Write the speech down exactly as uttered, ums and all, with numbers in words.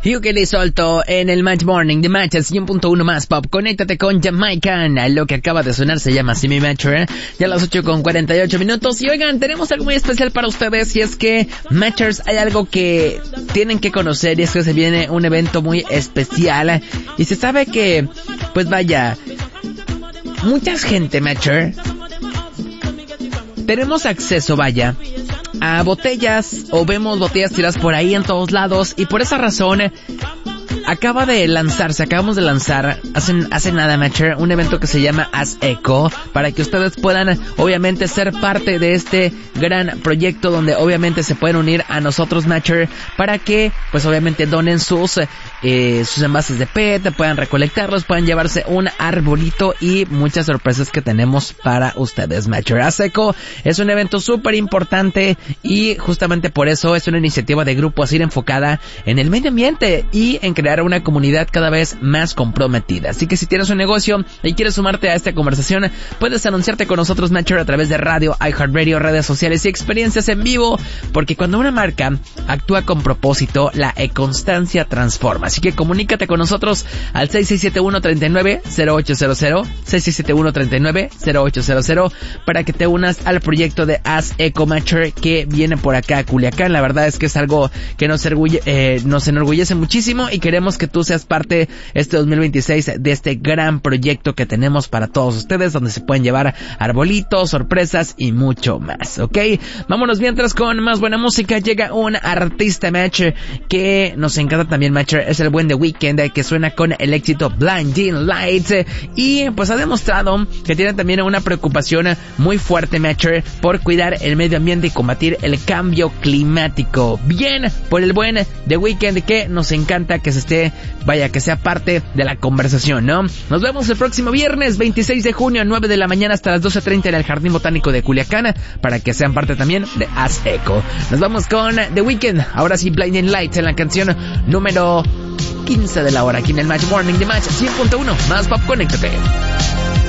Hugely Solto en el Match Morning de Match cien punto uno más pop. Conéctate con Jamaican. Lo que acaba de sonar se llama Simi Matcher. Ya a las ocho con cuarenta y ocho minutos. Y oigan, tenemos algo muy especial para ustedes. Y es que Matchers, hay algo que tienen que conocer. Y es que se viene un evento muy especial. Y se sabe que, pues vaya, mucha gente, Matcher, tenemos acceso, vaya, a botellas, o vemos botellas tiradas por ahí en todos lados, y por esa razón acaba de lanzarse, acabamos de lanzar hace, hace nada, Matcher, un evento que se llama As Eco, para que ustedes puedan obviamente ser parte de este gran proyecto, donde obviamente se pueden unir a nosotros, Matcher, para que pues obviamente donen sus eh, sus envases de P E T, puedan recolectarlos, puedan llevarse un arbolito y muchas sorpresas que tenemos para ustedes, Matcher. As Eco es un evento súper importante y justamente por eso es una iniciativa de Grupo Asir enfocada en el medio ambiente y en crear una comunidad cada vez más comprometida. Así que si tienes un negocio y quieres sumarte a esta conversación, puedes anunciarte con nosotros, Matcher, a través de radio, iHeartRadio, redes sociales y experiencias en vivo, porque cuando una marca actúa con propósito, la e-constancia transforma. Así que comunícate con nosotros al seis seis siete uno, tres nueve cero ocho cero cero, seis seis siete uno, tres nueve cero ocho cero cero, para que te unas al proyecto de As Eco, Matcher, que viene por acá a Culiacán. La verdad es que es algo que nos, orgulle, eh, nos enorgullece muchísimo y queremos que tú seas parte este dos mil veintiséis de este gran proyecto que tenemos para todos ustedes, donde se pueden llevar arbolitos, sorpresas y mucho más, ¿ok? Vámonos mientras con más buena música. Llega un artista, Matcher, que nos encanta también, Matcher, es el buen The Weeknd, que suena con el éxito Blinding Lights, y pues ha demostrado que tiene también una preocupación muy fuerte, Matcher, por cuidar el medio ambiente y combatir el cambio climático. Bien por el buen The Weeknd, que nos encanta que se esté, vaya, que sea parte de la conversación, ¿no? Nos vemos el próximo viernes veintiséis de junio a nueve de la mañana hasta las doce treinta en el Jardín Botánico de Culiacán, para que sean parte también de As Eco. Nos vamos con The Weeknd, ahora sí, Blinding Lights, en la canción número quince de la hora, aquí en el Match Morning de Match cien punto uno más pop. Conéctate.